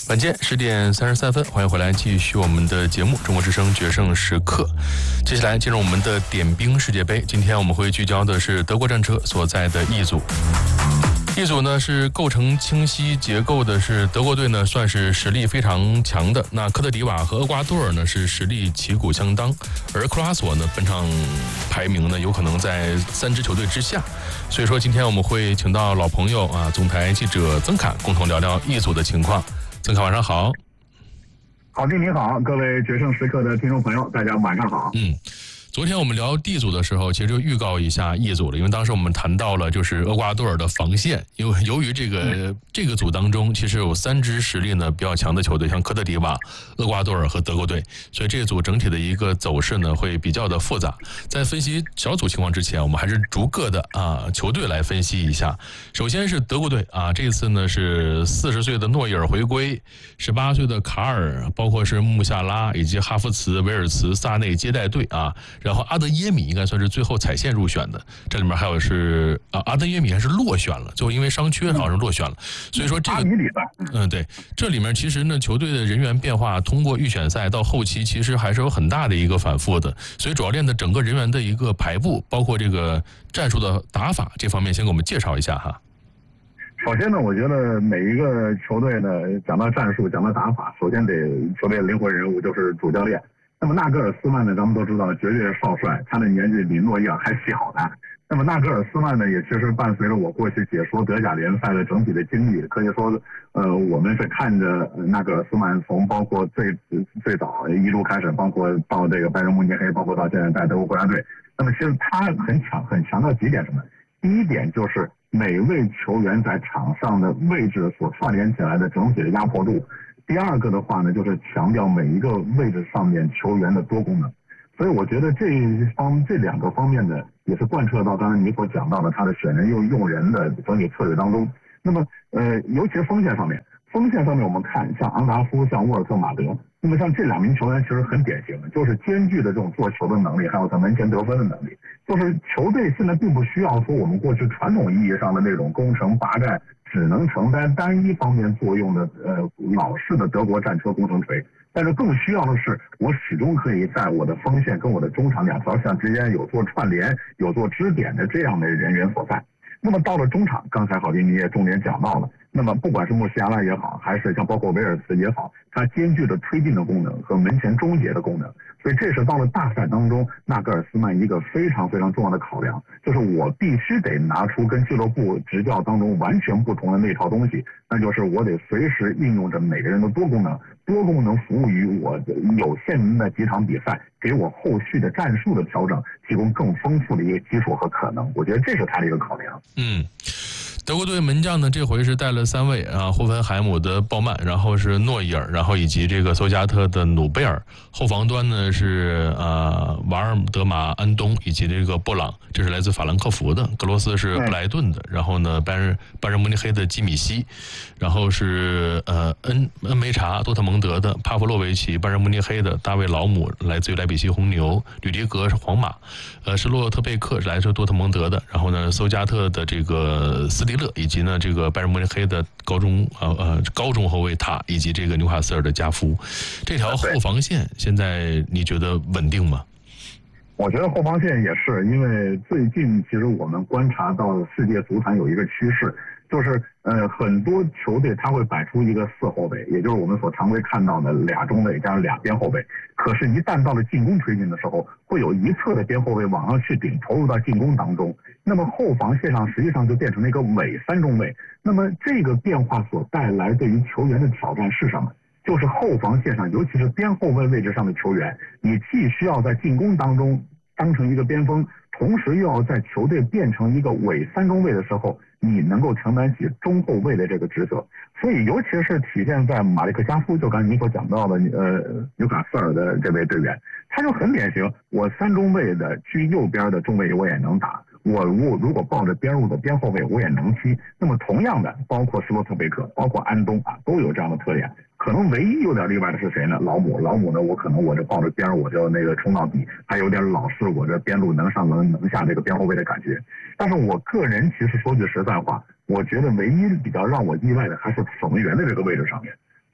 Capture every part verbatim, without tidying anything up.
晚间十点三十三分，欢迎回来，继续我们的节目《中国之声决胜时刻》。接下来进入我们的点兵世界杯，今天我们会聚焦的是德国战车所在的 E 组。一组呢是构成清晰结构的，是德国队呢算是实力非常强的，那科特迪瓦和厄瓜多尔呢是实力旗鼓相当，而克罗阿索呢本场排名呢有可能在三支球队之下，所以说今天我们会请到老朋友啊，总台记者曾侃共同聊聊一组的情况。曾侃晚上好。 郝弟你好，各位决胜时刻的听众朋友，大家晚上好。 嗯。昨天我们聊 D 组的时候，其实就预告一下 E 组了，因为当时我们谈到了就是厄瓜多尔的防线，因为由于这个、嗯、这个组当中其实有三支实力呢比较强的球队，像科特迪瓦、厄瓜多尔和德国队，所以这个组整体的一个走势呢会比较的复杂。在分析小组情况之前，我们还是逐个的啊球队来分析一下。首先是德国队啊，这次呢是四十岁的诺伊尔回归，十八岁的卡尔，包括是穆夏拉以及哈弗茨、维尔茨、萨内接待队啊。然后阿德耶米应该算是最后踩线入选的，这里面还有是啊阿德耶米还是落选了，最后因为伤缺好像落选了，所以说这个嗯对，这里面其实呢球队的人员变化通过预选赛到后期其实还是有很大的一个反复的，所以主要练的整个人员的一个排布，包括这个战术的打法这方面，先给我们介绍一下哈。 首先呢，我觉得每一个球队呢，讲到战术，讲到打法，首先得球队灵魂人物就是主教练。那么纳格尔斯曼呢，咱们都知道绝对是少帅，他的年纪比诺伊尔还小呢。那么纳格尔斯曼呢，也确实伴随着我过去解说德甲联赛的整体的经历，可以说，呃，我们是看着纳格尔斯曼从包括最最早一路开始，包括到这个拜仁慕尼黑，包括到现在在德国国家队。那么其实他很强，很强调几点什么？第一点就是每位球员在场上的位置所串联起来的整体的压迫度。第二个的话呢，就是强调每一个位置上面球员的多功能，所以我觉得这一方这两个方面呢，也是贯彻到刚才你所讲到的他的选人又用人的整体策略当中。那么呃，尤其是锋线上面，锋线上面我们看像昂达夫、像沃尔特马德，那么像这两名球员其实很典型的，就是兼具的这种做球的能力，还有在门前得分的能力。就是球队现在并不需要说我们过去传统意义上的那种攻城拔寨，只能承担单一方面作用的呃老式的德国战车工程锤，但是更需要的是我始终可以在我的锋线跟我的中场两条线之间有做串联、有做支点的这样的人员所在。那么到了中场，刚才郝迪你也重点讲到了，那么不管是穆西亚拉也好，还是像包括维尔茨也好，它兼具了推进的功能和门前终结的功能，所以这是到了大赛当中纳格尔斯曼一个非常非常重要的考量，就是我必须得拿出跟俱乐部执教当中完全不同的那套东西，那就是我得随时运用着每个人的多功能，多功能服务于我有限的几场比赛，给我后续的战术的调整提供更丰富的一个基础和可能，我觉得这是他的一个考量。 嗯，德国队门将呢，这回是带了三位啊，霍芬海姆的鲍曼，然后是诺伊尔，然后以及这个索加特的努贝尔。后防端呢是呃瓦尔德马安东以及这个布朗，这是来自法兰克福的。格罗斯是布莱顿的，然后呢拜仁拜仁慕尼黑的基米希，然后是呃恩恩梅查多特蒙德的，帕夫洛维奇拜仁慕尼黑的，大卫劳姆来自于莱比锡红牛，吕迪格是皇马，呃是洛特贝克是来自多特蒙德的，然后呢索加特的这个斯蒂勒以及呢这个拜仁慕尼黑的高中呃呃高中后卫塔以及这个纽卡斯尔的加夫，这条后防线现在你觉得稳定吗？ 我觉得后防线也是，因为最近其实我们观察到世界足坛有一个趋势，就是呃很多球队他会摆出一个四后卫，也就是我们所常规看到的俩中卫加上俩边后卫。可是，一旦到了进攻推进的时候，会有一侧的边后卫往上去顶，投入到进攻当中。那么后防线上实际上就变成了一个伪三中卫。那么这个变化所带来对于球员的挑战是什么？就是后防线上，尤其是边后卫位置上的球员，你既需要在进攻当中当成一个边锋，同时又要在球队变成一个伪三中卫的时候，你能够承担起中后卫的这个职责。所以尤其是体现在马利克加夫，就刚才您所讲到的呃纽卡斯尔的这位队员，他就很典型，我三中卫的居右边的中卫我也能打，我如如果抱着边路的边后卫我也能踢。那么同样的，包括斯洛特贝克，包括安东啊，都有这样的特点。可能唯一有点例外的是谁呢？劳姆，劳姆呢，我可能我这抱着边我就那个冲到底，还有点老式我这边路能上能能下这个边后卫的感觉。但是我个人其实说句实在话，我觉得唯一比较让我意外的还是守门员的这个位置上面。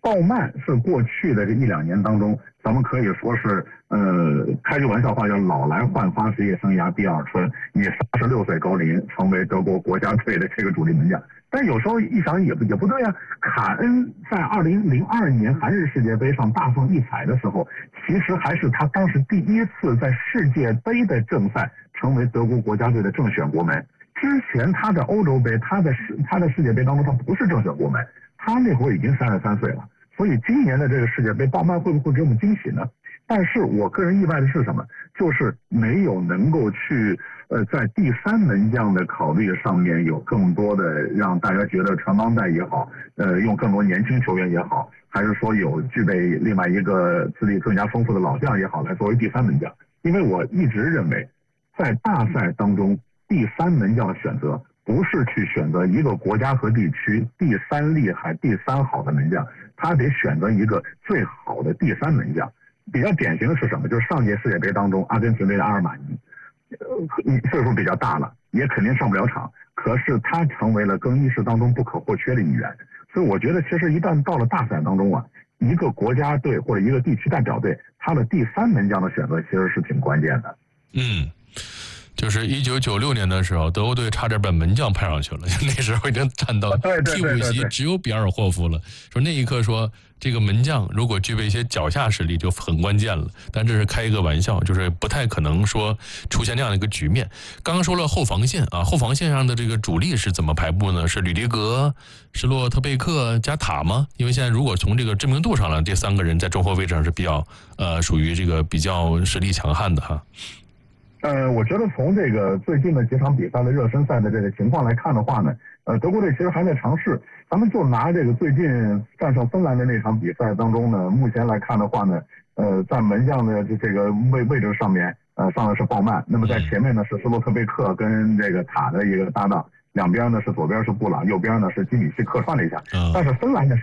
鲍曼是过去的这一两年当中，咱们可以说是呃开句玩笑话叫老来焕发职业生涯第二春，以三十六岁高龄成为德国国家队的这个主力门将。但有时候一想也不也不对啊，卡恩在二零零二年韩日世界杯上大放异彩的时候，其实还是他当时第一次在世界杯的正赛成为德国国家队的正选国门。之前他的欧洲杯，他的世他的世界杯当中他不是正选国门，他那会儿已经三十三岁了。所以今年的这个世界杯，鲍曼会不会给我们惊喜呢？但是我个人意外的是什么？就是没有能够去呃在第三门将的考虑上面有更多的让大家觉得传帮带也好，呃用更多年轻球员也好，还是说有具备另外一个资历更加丰富的老将也好来作为第三门将。因为我一直认为，在大赛当中第三门将的选择不是去选择一个国家和地区第三厉害、第三好的门将，他得选择一个最好的第三门将。比较典型的是什么？就是上届世界杯当中，阿根廷队的阿尔马尼，呃，岁数比较大了，也肯定上不了场。可是他成为了更衣室当中不可或缺的一员。所以我觉得，其实一旦到了大赛当中啊，一个国家队或者一个地区代表队，他的第三门将的选择其实是挺关键的。 嗯。就是一九九六年的时候，德国队差点把门将派上去了，那时候已经站到替补席只有比尔霍夫了。说那一刻说这个门将如果具备一些脚下实力就很关键了，但这是开一个玩笑，就是不太可能说出现这样的一个局面。刚刚说了后防线啊，后防线上的这个主力是怎么排布呢？是吕迪格、施洛特贝克加塔吗？因为现在如果从这个知名度上呢，这三个人在中后卫上是比较呃属于这个比较实力强悍的哈。 呃，我觉得从这个最近的几场比赛的热身赛的这个情况来看的话呢，呃，德国队其实还在尝试。咱们就拿这个最近战胜芬兰的那场比赛当中呢，目前来看的话呢，呃，在门将的这个位位置上面，呃，上的是鲍曼，那么在前面呢是斯洛特贝克跟这个塔的一个搭档，两边呢是左边是布朗，右边呢是基米希客串了一下。但是芬兰的